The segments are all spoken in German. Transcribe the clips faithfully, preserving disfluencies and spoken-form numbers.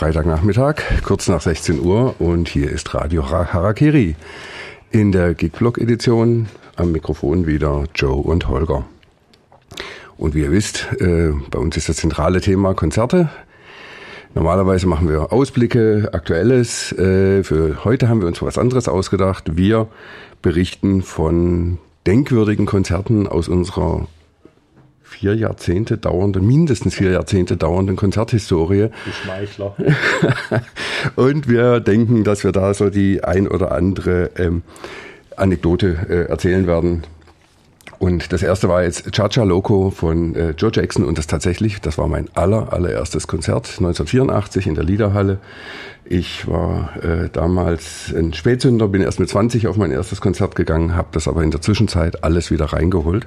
Freitagnachmittag, kurz nach sechzehn Uhr, und hier ist Radio Harakiri. In der Gig-Blog-Edition am Mikrofon wieder Joe und Holger. Und wie ihr wisst, äh, bei uns ist das zentrale Thema Konzerte. Normalerweise machen wir Ausblicke, Aktuelles. Äh, für heute haben wir uns was anderes ausgedacht. Wir berichten von denkwürdigen Konzerten aus unserer vier Jahrzehnte dauernden, mindestens vier Jahrzehnte dauernden Konzerthistorie. Die Schmeichler. Und wir denken, dass wir da so die ein oder andere ähm, Anekdote äh, erzählen werden. Und das erste war jetzt Cha-Cha Loco von äh, Joe Jackson, und das tatsächlich, das war mein aller, allererstes Konzert, neunzehnhundertvierundachtzig in der Liederhalle. Ich war äh, damals ein Spätzünder, bin erst mit zwanzig auf mein erstes Konzert gegangen, habe das aber in der Zwischenzeit alles wieder reingeholt.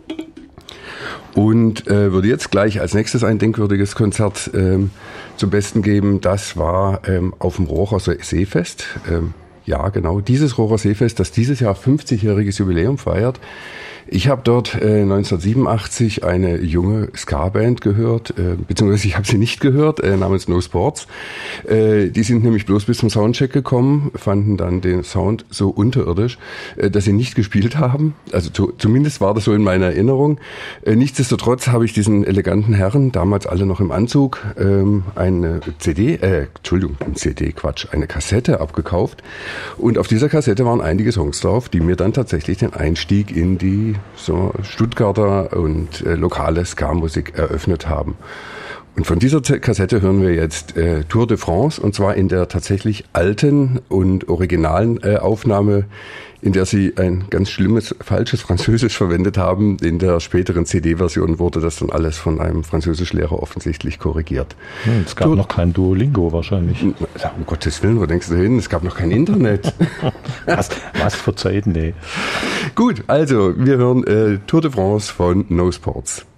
Und äh, würde jetzt gleich als nächstes ein denkwürdiges Konzert ähm, zum Besten geben. Das war ähm, auf dem Rohrer Seefest. Ähm, ja, genau, dieses Rohrer Seefest, das dieses Jahr fünfzigjähriges Jubiläum feiert. Ich habe dort äh, neunzehnhundertsiebenundachtzig eine junge Ska-Band gehört, äh, beziehungsweise ich habe sie nicht gehört, äh, namens No Sports. Äh, die sind nämlich bloß bis zum Soundcheck gekommen, fanden dann den Sound so unterirdisch, äh, dass sie nicht gespielt haben. Also zu, zumindest war das so in meiner Erinnerung. Äh, nichtsdestotrotz habe ich diesen eleganten Herren, damals alle noch im Anzug, ähm, eine C D, äh, Entschuldigung, ein C D, Quatsch, eine Kassette abgekauft. Und auf dieser Kassette waren einige Songs drauf, die mir dann tatsächlich den Einstieg in die so Stuttgarter und äh, lokale Ska-Musik eröffnet haben. Und von dieser Z- Kassette hören wir jetzt äh, Tour de France, und zwar in der tatsächlich alten und originalen äh, Aufnahme, in der sie ein ganz schlimmes, falsches Französisch verwendet haben. In der späteren C D-Version wurde das dann alles von einem Französischlehrer offensichtlich korrigiert. Hm, es gab Tour- noch kein Duolingo wahrscheinlich. Um Gottes Willen, wo denkst du hin? Es gab noch kein Internet. was, was für Zeiten, ey. Gut, also wir hören äh, Tour de France von No Sports.